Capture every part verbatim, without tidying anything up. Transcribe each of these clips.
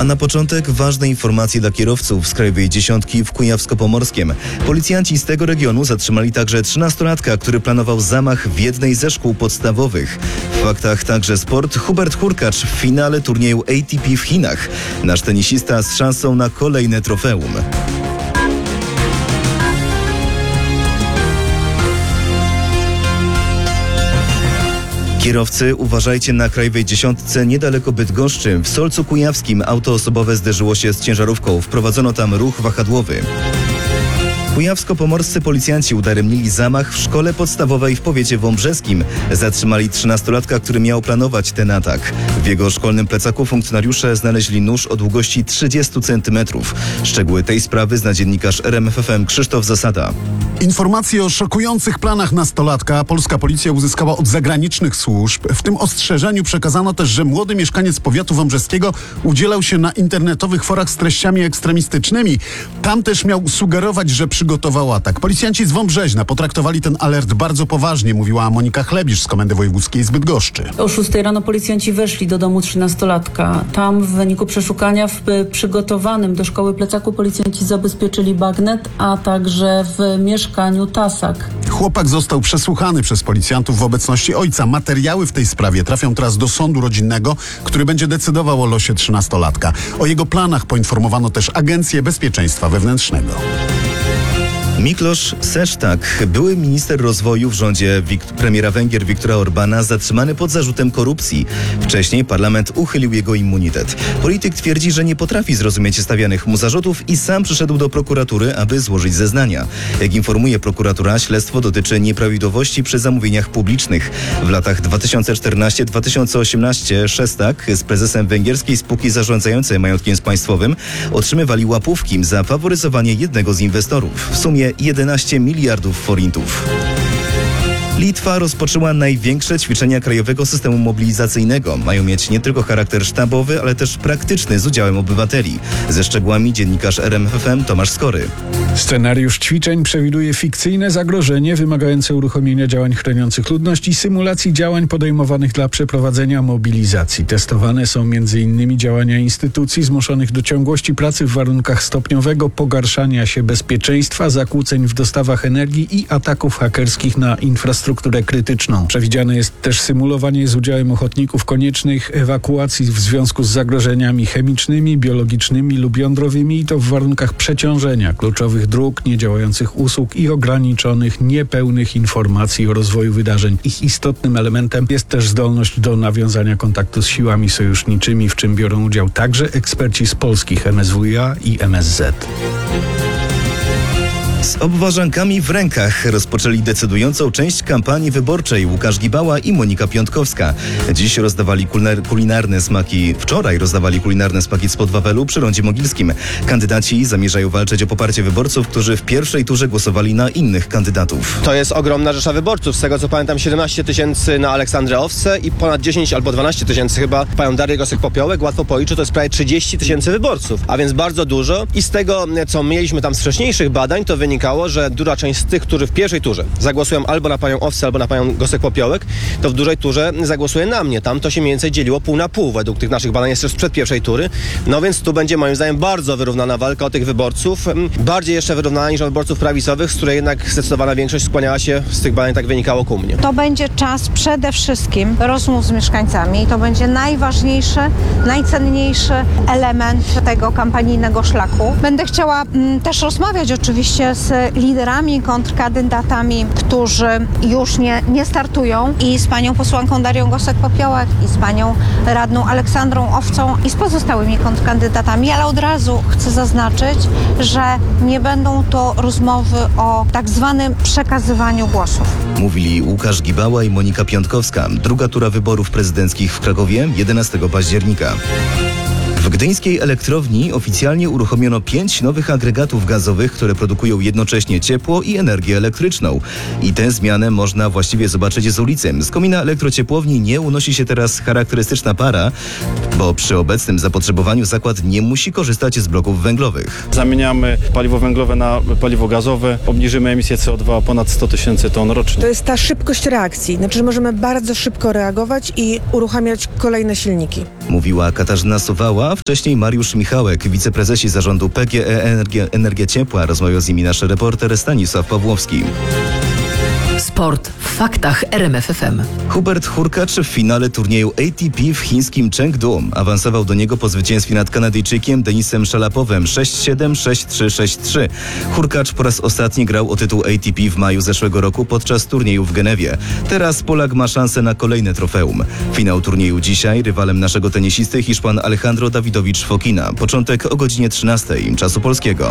A na początek ważne informacje dla kierowców z Krajowej Dziesiątki w Kujawsko-Pomorskiem. Policjanci z tego regionu zatrzymali także trzynastolatka, który planował zamach w jednej ze szkół podstawowych. W faktach także sport. Hubert Hurkacz w finale turnieju A T P w Chinach. Nasz tenisista z szansą na kolejne trofeum. Kierowcy, uważajcie na Krajowej Dziesiątce niedaleko Bydgoszczy. W Solcu Kujawskim auto osobowe zderzyło się z ciężarówką. Wprowadzono tam ruch wahadłowy. Kujawsko-pomorscy policjanci udaremnili zamach w szkole podstawowej w powiecie wąbrzeskim. Zatrzymali trzynastolatka, który miał planować ten atak. W jego szkolnym plecaku funkcjonariusze znaleźli nóż o długości trzydzieści centymetrów. Szczegóły tej sprawy zna dziennikarz R M F F M Krzysztof Zasada. Informacje o szokujących planach nastolatka polska policja uzyskała od zagranicznych służb. W tym ostrzeżeniu przekazano też, że młody mieszkaniec powiatu wąbrzeskiego udzielał się na internetowych forach z treściami ekstremistycznymi. Tam też miał sugerować, że przygotował atak. Policjanci z Wąbrzeźna potraktowali ten alert bardzo poważnie, mówiła Monika Chlebisz z Komendy Wojewódzkiej z Bydgoszczy. O szóstej rano policjanci weszli do domu trzynastolatka. Tam w wyniku przeszukania w przygotowanym do szkoły plecaku policjanci zabezpieczyli bagnet, a także w mieszkaniu tasak. Chłopak został przesłuchany przez policjantów w obecności ojca. Materiały w tej sprawie trafią teraz do sądu rodzinnego, który będzie decydował o losie trzynastolatka. O jego planach poinformowano też Agencję Bezpieczeństwa Wewnętrznego. Miklosz Sesztak, były minister rozwoju w rządzie Wik- premiera Węgier Viktora Orbana, zatrzymany pod zarzutem korupcji. Wcześniej parlament uchylił jego immunitet. Polityk twierdzi, że nie potrafi zrozumieć stawianych mu zarzutów i sam przyszedł do prokuratury, aby złożyć zeznania. Jak informuje prokuratura, śledztwo dotyczy nieprawidłowości przy zamówieniach publicznych. W latach dwa tysiące czternastym do dwa tysiące osiemnastego Szestak z prezesem węgierskiej spółki zarządzającej majątkiem państwowym otrzymywali łapówki za faworyzowanie jednego z inwestorów. W sumie jedenaście miliardów forintów. Litwa rozpoczęła największe ćwiczenia krajowego systemu mobilizacyjnego. Mają mieć nie tylko charakter sztabowy, ale też praktyczny z udziałem obywateli. Ze szczegółami dziennikarz R M F F M Tomasz Skory. Scenariusz ćwiczeń przewiduje fikcyjne zagrożenie wymagające uruchomienia działań chroniących ludność i symulacji działań podejmowanych dla przeprowadzenia mobilizacji. Testowane są między innymi działania instytucji zmuszonych do ciągłości pracy w warunkach stopniowego pogarszania się bezpieczeństwa, zakłóceń w dostawach energii i ataków hakerskich na infrastrukturę krytyczną. Przewidziane jest też symulowanie z udziałem ochotników koniecznych ewakuacji w związku z zagrożeniami chemicznymi, biologicznymi lub jądrowymi i to w warunkach przeciążenia kluczowych dróg, niedziałających usług i ograniczonych, niepełnych informacji o rozwoju wydarzeń. Ich istotnym elementem jest też zdolność do nawiązania kontaktu z siłami sojuszniczymi, w czym biorą udział także eksperci z polskich M S W A i M S Z. Z obwarzankami w rękach rozpoczęli decydującą część kampanii wyborczej Łukasz Gibała i Monika Piątkowska. Dziś rozdawali kulinarne smaki, wczoraj rozdawali kulinarne smaki spod Wawelu przy Rondzie Mogilskim. Kandydaci zamierzają walczyć o poparcie wyborców, którzy w pierwszej turze głosowali na innych kandydatów. To jest ogromna rzesza wyborców. Z tego co pamiętam siedemnaście tysięcy na Aleksandrę Owsę i ponad dziesięć albo dwanaście tysięcy chyba panią Darię Gosek-Popiołek. Łatwo policzyć, to jest prawie trzydzieści tysięcy wyborców, a więc bardzo dużo. I z tego, co mieliśmy tam z wcześniejszych badań, to wynika wynikało, że duża część z tych, którzy w pierwszej turze zagłosują albo na panią Owsę, albo na panią Gosek-Popiołek, to w dużej turze zagłosuje na mnie. Tam to się mniej więcej dzieliło pół na pół według tych naszych badań jeszcze sprzed pierwszej tury. No więc tu będzie moim zdaniem bardzo wyrównana walka o tych wyborców. Bardziej jeszcze wyrównana niż o wyborców prawicowych, z której jednak zdecydowana większość skłaniała się, z tych badań tak wynikało, ku mnie. To będzie czas przede wszystkim rozmów z mieszkańcami. To będzie najważniejszy, najcenniejszy element tego kampanijnego szlaku. Będę chciała m, też rozmawiać oczywiście z liderami, kontrkandydatami, którzy już nie, nie startują, i z panią posłanką Darią Gosek-Popiołek, i z panią radną Aleksandrą Owcą, i z pozostałymi kontrkandydatami, ale od razu chcę zaznaczyć, że nie będą to rozmowy o tak zwanym przekazywaniu głosów. Mówili Łukasz Gibała i Monika Piątkowska. Druga tura wyborów prezydenckich w Krakowie jedenastego października. W gdyńskiej elektrowni oficjalnie uruchomiono pięć nowych agregatów gazowych, które produkują jednocześnie ciepło i energię elektryczną. I tę zmianę można właściwie zobaczyć z ulicy. Z komina elektrociepłowni nie unosi się teraz charakterystyczna para, bo przy obecnym zapotrzebowaniu zakład nie musi korzystać z bloków węglowych. Zamieniamy paliwo węglowe na paliwo gazowe, obniżymy emisję C O dwa o ponad sto tysięcy ton rocznie. To jest ta szybkość reakcji, znaczy, że możemy bardzo szybko reagować i uruchamiać kolejne silniki. Mówiła Katarzyna Sowała, a wcześniej Mariusz Michałek, wiceprezesi zarządu P G E Energia, Energia Ciepła. Rozmawiał z nimi nasz reporter Stanisław Pawłowski. Sport w faktach R M F F M. Hubert Hurkacz w finale turnieju A T P w chińskim Chengdu awansował do niego po zwycięstwie nad Kanadyjczykiem Denisem Szalapowem sześć siedem, sześć trzy, sześć trzy. Hurkacz po raz ostatni grał o tytuł A T P w maju zeszłego roku podczas turnieju w Genewie. Teraz Polak ma szansę na kolejne trofeum. Finał turnieju dzisiaj, rywalem naszego tenisisty Hiszpan Alejandro Dawidowicz Fokina. Początek o godzinie trzynastej czasu polskiego.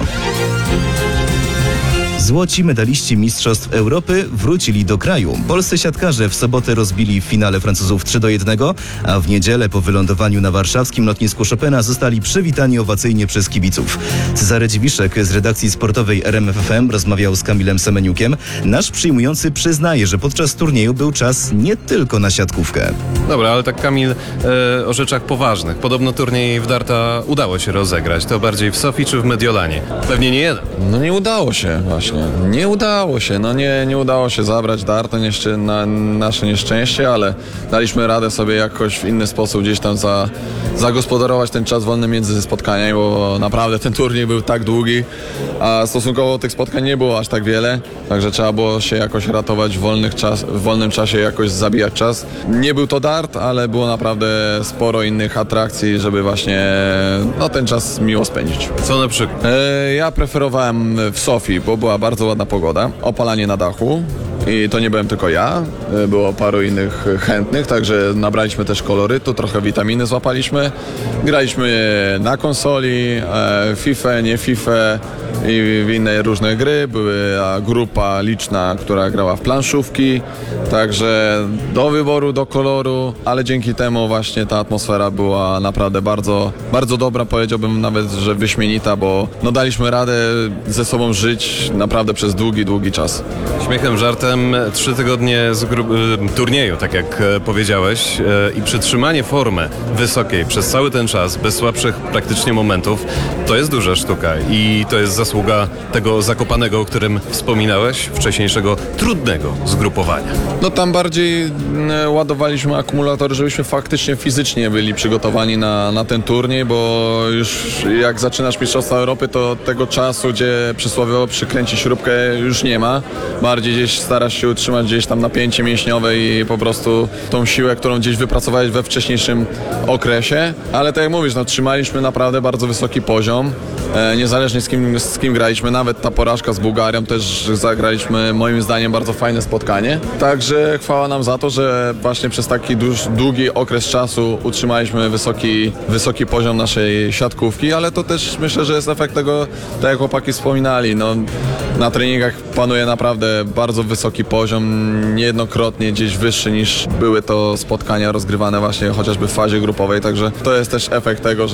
Złoci medaliści Mistrzostw Europy wrócili do kraju. Polscy siatkarze w sobotę rozbili w finale Francuzów trzy do jednego, a w niedzielę po wylądowaniu na warszawskim lotnisku Chopina zostali przywitani owacyjnie przez kibiców. Cezary Dziwiszek z redakcji sportowej R M F F M rozmawiał z Kamilem Semeniukiem. Nasz przyjmujący przyznaje, że podczas turnieju był czas nie tylko na siatkówkę. Dobra, ale tak Kamil, e, o rzeczach poważnych. Podobno turniej w darta udało się rozegrać. To bardziej w Sofii czy w Mediolanie? Pewnie nie jeden. No nie udało się właśnie. Nie udało się. No nie, nie udało się zabrać darta nieszczy, na nasze nieszczęście, ale daliśmy radę sobie jakoś w inny sposób gdzieś tam za, zagospodarować ten czas wolny między spotkaniami, bo naprawdę ten turniej był tak długi, a stosunkowo tych spotkań nie było aż tak wiele, także trzeba było się jakoś ratować w, wolnych czas, w wolnym czasie, jakoś zabijać czas. Nie był to dart, ale było naprawdę sporo innych atrakcji, żeby właśnie no, ten czas miło spędzić. Co na przykład? E, ja preferowałem w Sofii, bo była bardzo ładna pogoda, opalanie na dachu i to nie byłem tylko ja, e, było paru innych chętnych, także nabraliśmy też kolorytu, trochę witaminy złapaliśmy, graliśmy na konsoli, e, FIFA, nie FIFA i w inne różne gry, była grupa liczna, która grała w planszówki, także do wyboru, do koloru, ale dzięki temu właśnie ta atmosfera była naprawdę bardzo, bardzo dobra, powiedziałbym nawet, że wyśmienita, bo no daliśmy radę ze sobą żyć naprawdę przez długi, długi czas. Śmiechem, żartem, trzy tygodnie z gru- turnieju, tak jak e, powiedziałeś, e, i przytrzymanie formy wysokiej przez cały ten czas, bez słabszych praktycznie momentów, to jest duża sztuka i to jest zasługa tego Zakopanego, o którym wspominałeś, wcześniejszego trudnego zgrupowania. No tam bardziej e, ładowaliśmy akumulatory, żebyśmy faktycznie fizycznie byli przygotowani na, na ten turniej, bo już jak zaczynasz Mistrzostwa Europy, to tego czasu, gdzie przysłowiowo przykręci śrubkę, już nie ma. Bardziej gdzieś starasz się utrzymać gdzieś tam napięcie mięśniowe i po prostu tą siłę, którą gdzieś wypracowałeś we wcześniejszym okresie. Ale tak jak mówisz, no trzymaliśmy naprawdę bardzo wysoki poziom. E, niezależnie z kim, z kim graliśmy, nawet ta porażka z Bułgarią też zagraliśmy moim zdaniem bardzo fajne spotkanie. Także chwała nam za to, że właśnie przez taki duż, długi okres czasu utrzymaliśmy wysoki, wysoki poziom naszej siatkówki, ale to też myślę, że jest efekt tego, tak jak chłopaki wspominali, no, na treningach panuje naprawdę bardzo wysoki poziom, niejednokrotnie gdzieś wyższy niż były to spotkania rozgrywane właśnie chociażby w fazie grupowej, także to jest też efekt tego,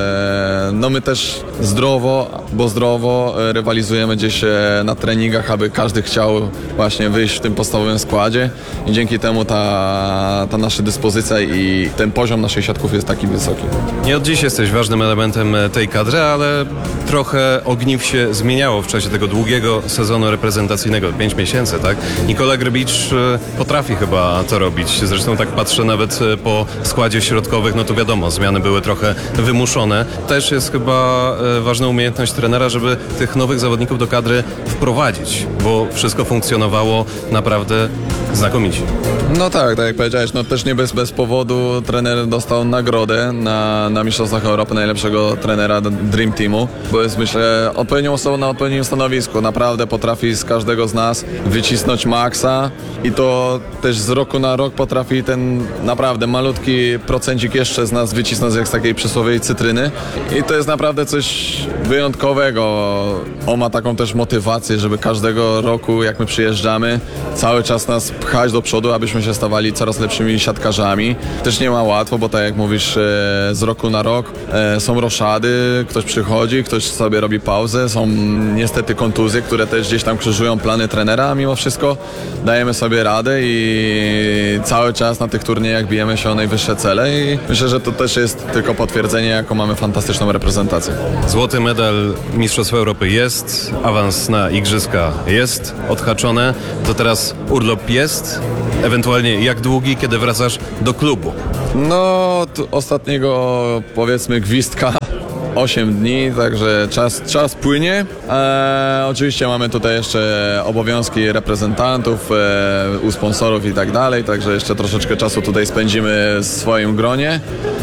że no my też zdrowo, bo zdrowo rywalizujemy gdzieś na treningach, aby każdy chciał właśnie wyjść w tym podstawowym składzie i dzięki temu ta, ta nasza dyspozycja i ten poziom naszej siatków jest taki wysoki. Nie od dziś jesteś ważnym elementem tej kadry, ale trochę ogniw się zmieniało w czasie tego długiego sezonu reprezentacyjnego, pięć miesięcy, tak? Nikola Grbicz potrafi chyba to robić. Zresztą tak patrzę nawet po składzie środkowych, no to wiadomo, zmiany były trochę wymuszone. Też jest chyba ważna umiejętność trenera, żeby tych nowych zawodników do kadry wprowadzić, bo wszystko funkcjonowało naprawdę znakomicie. No tak, tak jak powiedziałeś, no też nie bez, bez powodu trener dostał nagrodę na, na Mistrzostwach Europy najlepszego trenera Dream Teamu, bo jest myślę odpowiednią osobą na odpowiednim stanowisku. Naprawdę potrafi z każdego z nas wycisnąć maksa i to też z roku na rok potrafi ten naprawdę malutki procencik jeszcze z nas wycisnąć jak z takiej przysłowiowej cytryny i to jest naprawdę coś wyjątkowego. On ma taką też motywację, żeby każdego roku jak my przyjeżdżamy, cały czas nas pchać do przodu, abyśmy się stawali coraz lepszymi siatkarzami. Też nie ma łatwo, bo tak jak mówisz, z roku na rok są roszady, ktoś przychodzi, ktoś sobie robi pauzę, są niestety kontuzje, które też gdzieś tam krzyżują plany trenera, a mimo wszystko dajemy sobie radę i cały czas na tych turniejach bijemy się o najwyższe cele i myślę, że to też jest tylko potwierdzenie, jaką mamy fantastyczną reprezentację. Złoty medal Mistrzostw Europy jest, awans na Igrzyska jest odhaczone, to teraz urlop jest, ewentualnie jak długi, kiedy wracasz do klubu? No, tu ostatniego powiedzmy gwizdka osiem dni, także czas, czas płynie. E, oczywiście mamy tutaj jeszcze obowiązki reprezentantów, e, u sponsorów i tak dalej, także jeszcze troszeczkę czasu tutaj spędzimy w swoim gronie.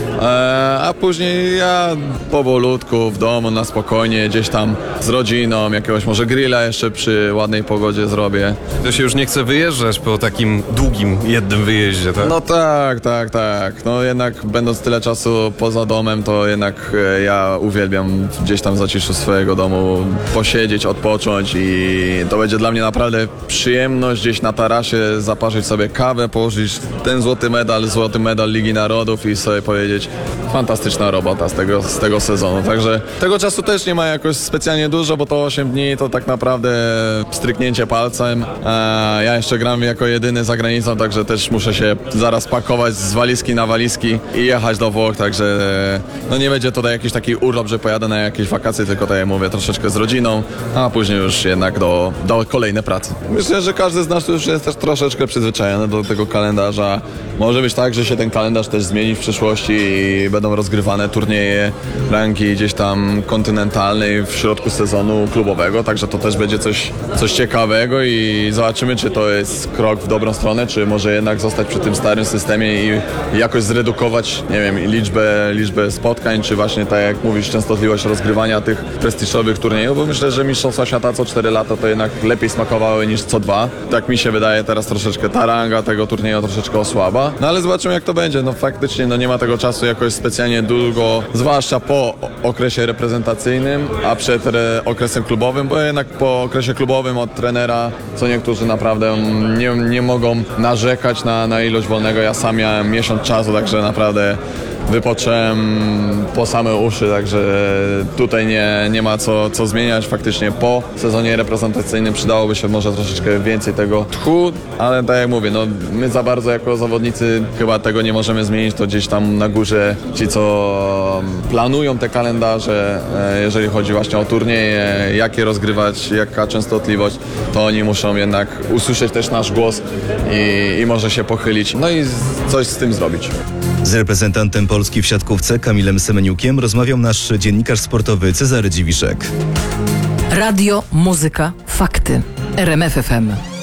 E, a później ja powolutku w domu, na spokojnie, gdzieś tam z rodziną, jakiegoś może grilla jeszcze przy ładnej pogodzie zrobię. To się już nie chce wyjeżdżać po takim długim jednym wyjeździe, tak? No tak, tak, tak. No jednak będąc tyle czasu poza domem, to jednak e, ja uwielbiam gdzieś tam w zaciszu swojego domu posiedzieć, odpocząć i to będzie dla mnie naprawdę przyjemność gdzieś na tarasie zaparzyć sobie kawę, położyć ten złoty medal, złoty medal Ligi Narodów i sobie powiedzieć fantastyczna robota z tego, z tego sezonu. Także tego czasu też nie ma jakoś specjalnie dużo, bo to osiem dni to tak naprawdę stryknięcie palcem. E, ja jeszcze gram jako jedyny za granicą, także też muszę się zaraz pakować z walizki na walizki i jechać do Włoch, także no nie będzie tutaj jakiś taki urlop, że pojadę na jakieś wakacje, tylko tak jak mówię, troszeczkę z rodziną, a później już jednak do, do kolejnej pracy. Myślę, że każdy z nas już jest też troszeczkę przyzwyczajony do tego kalendarza. Może być tak, że się ten kalendarz też zmieni w przyszłości i będą rozgrywane turnieje ranki gdzieś tam kontynentalnej w środku sezonu klubowego, także to też będzie coś, coś ciekawego i zobaczymy, czy to jest krok w dobrą stronę, czy może jednak zostać przy tym starym systemie i jakoś zredukować, nie wiem, liczbę, liczbę spotkań, czy właśnie tak jak mówisz, częstotliwość rozgrywania tych prestiżowych turniejów, bo myślę, że Mistrzostwa Świata co cztery lata to jednak lepiej smakowały niż co dwa. Tak mi się wydaje, teraz troszeczkę ta ranga tego turnieju troszeczkę osłaba. No ale zobaczymy, jak to będzie. No faktycznie no nie ma tego czasu jakoś specjalnie długo, zwłaszcza po okresie reprezentacyjnym, a przed re- okresem klubowym, bo jednak po okresie klubowym od trenera, co niektórzy naprawdę nie, nie mogą narzekać na, na ilość wolnego. Ja sam miałem miesiąc czasu, także naprawdę wypocząłem po same uszy, także tutaj nie, nie ma co, co zmieniać. Faktycznie po sezonie reprezentacyjnym przydałoby się może troszeczkę więcej tego tchu, ale tak jak mówię, no my za bardzo jako zawodnicy chyba tego nie możemy zmienić, to gdzieś tam na górze ci, co planują te kalendarze, jeżeli chodzi właśnie o turnieje, jakie rozgrywać, jaka częstotliwość, to oni muszą jednak usłyszeć też nasz głos i, i może się pochylić, no i coś z tym zrobić. Z reprezentantem Polski w siatkówce Kamilem Semeniukiem rozmawiał nasz dziennikarz sportowy Cezary Dziwiszek. Radio, muzyka, fakty. R M F F M.